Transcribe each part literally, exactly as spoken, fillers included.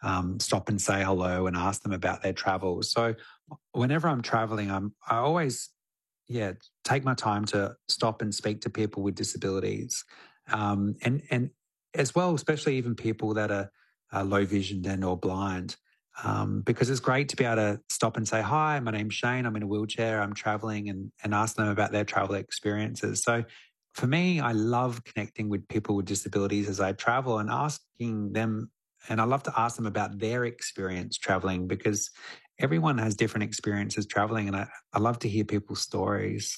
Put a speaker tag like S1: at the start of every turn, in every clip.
S1: um, stop and say hello and ask them about their travels. So whenever I'm traveling, I'm I always yeah take my time to stop and speak to people with disabilities, um, and and as well, especially even people that are, are low visioned and or blind. Um, because it's great to be able to stop and say, hi, my name's Shane, I'm in a wheelchair, I'm traveling, and, and ask them about their travel experiences. So for me, I love connecting with people with disabilities as I travel and asking them, and I love to ask them about their experience traveling, because everyone has different experiences traveling, and I, I love to hear people's stories.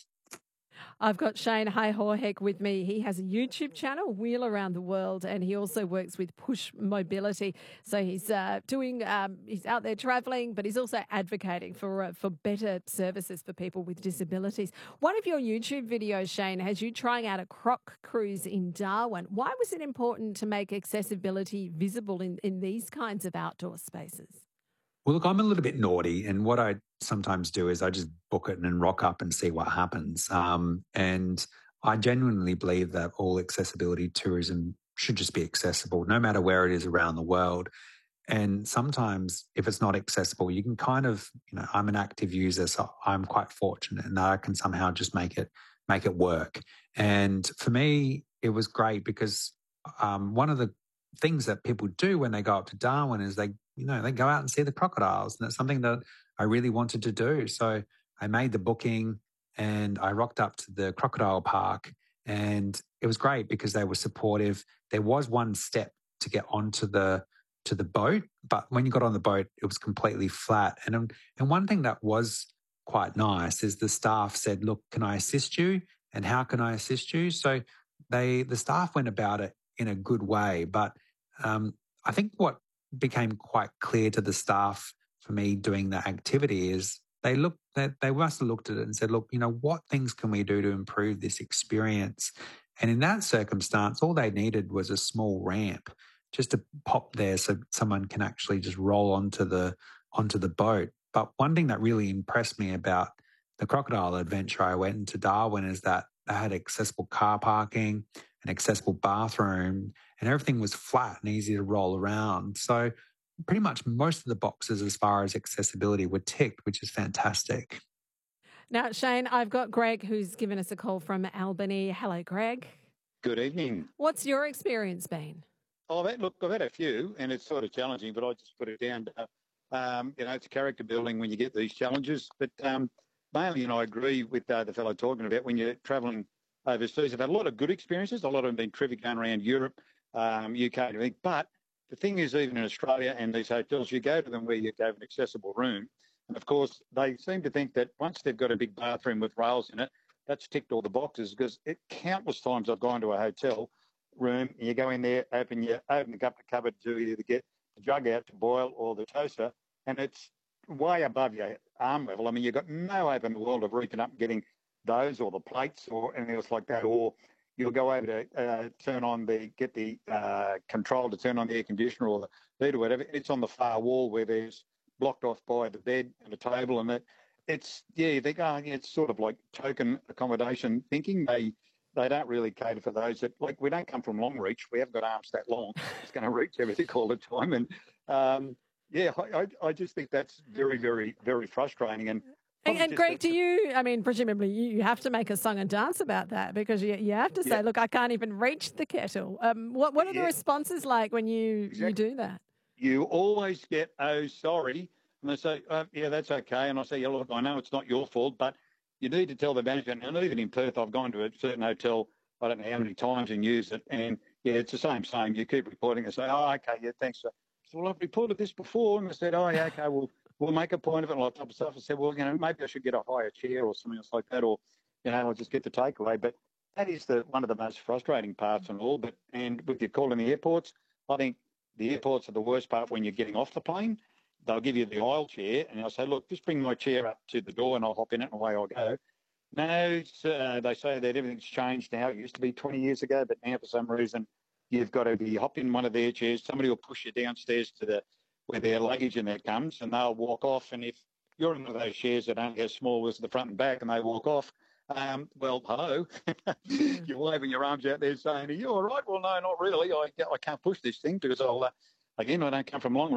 S2: I've got Shane Hayhorheck with me. He has a YouTube channel, Wheel Around the World, and he also works with Push Mobility. So he's uh, doing, um, he's out there travelling, but he's also advocating for uh, for better services for people with disabilities. One of your YouTube videos, Shane, has you trying out a croc cruise in Darwin. Why was it important to make accessibility visible in, in these kinds of outdoor spaces?
S1: Well, look, I'm a little bit naughty, and what I sometimes do is I just book it and then rock up and see what happens. Um, and I genuinely believe that all accessibility tourism should just be accessible, no matter where it is around the world. And sometimes, if it's not accessible, you can kind of, you know, I'm an active user, so I'm quite fortunate, and I can somehow just make it make it work. And for me, it was great because um, one of the things that people do when they go up to Darwin is they, you know, they go out and see the crocodiles, and it's something that I really wanted to do. So I made the booking and I rocked up to the crocodile park, and it was great because they were supportive. There was one step to get onto the to the boat, but when you got on the boat, it was completely flat. And um, and one thing that was quite nice is the staff said, "Look, can I assist you? And how can I assist you?" So they the staff went about it in a good way. But um, I think what became quite clear to the staff for me doing that activity is they looked they, they must have looked at it and said, "Look, you know, what things can we do to improve this experience?" And in that circumstance, all they needed was a small ramp just to pop there so someone can actually just roll onto the onto the boat. But one thing that really impressed me about the crocodile adventure I went into Darwin is that they had accessible car parking, an accessible bathroom, and everything was flat and easy to roll around. So pretty much most of the boxes as far as accessibility were ticked, which is fantastic.
S2: Now, Shane, I've got Greg who's given us a call from Albany. Hello, Greg.
S3: Good evening.
S2: What's your experience been?
S3: Oh, I've had, look, I've had a few, and it's sort of challenging, but I just put it down to, um, you know, it's character building when you get these challenges. But um, mainly, and I agree with uh, the fellow talking about when you're travelling overseas. I've had a lot of good experiences. A lot of them been terrific going around Europe, um, U K, and everything. But the thing is, even in Australia and these hotels, you go to them where you have an accessible room. And, of course, they seem to think that once they've got a big bathroom with rails in it, that's ticked all the boxes, because it, countless times I've gone to a hotel room, and you go in there, open you open the cup of cupboard to either get the jug out to boil or the toaster, and it's way above your arm level. I mean, you've got no hope in the world of reaching up and getting those or the plates or anything else like that. Or you'll go over to uh, turn on the get the uh, control to turn on the air conditioner or the heat or whatever. It's on the far wall where there's blocked off by the bed and the table, and it, it's yeah, they go. It's sort of like token accommodation thinking. They They don't really cater for those that, like, we don't come from long reach. We haven't got arms that long. It's going to reach everything all the time. And, um, yeah, I, I, I just think that's very, very, very frustrating. And,
S2: And, and Greg, do you, I mean, presumably you, you have to make a song and dance about that, because you, you have to say,
S3: yeah.
S2: look, I can't even reach the kettle. Um, what what are the
S3: Yeah.
S2: responses like when you,
S3: Exactly.
S2: you do that?
S3: You always get, oh, sorry. And they say, oh, yeah, that's okay. And I say, yeah, look, I know it's not your fault, but you need to tell the management. And even in Perth, I've gone to a certain hotel, I don't know how many times, and used it. And, yeah, it's the same, same. You keep reporting and say, oh, okay, yeah, thanks. So, well, I've reported this before. And I said, oh, yeah, okay, well, we'll make a point of it and all that type of stuff. I said, well, you know, maybe I should get a higher chair or something else like that, or, you know, I'll just get the takeaway. But that is the one of the most frustrating parts and all. But and with your call in the airports, I think the airports are the worst part when you're getting off the plane. They'll give you the aisle chair, and I'll say, look, just bring my chair up to the door and I'll hop in it and away I'll go. No, uh, they say that everything's changed now. It used to be twenty years ago, but now for some reason you've got to be hop in one of their chairs. Somebody will push you downstairs to the where their luggage and that comes, and they'll walk off. And if you're in one of those chairs that aren't as small as the front and back and they walk off, um, well, hello, you're waving your arms out there saying, are you all right? Well, no, not really. I, I can't push this thing because I'll, uh, again, I don't come from long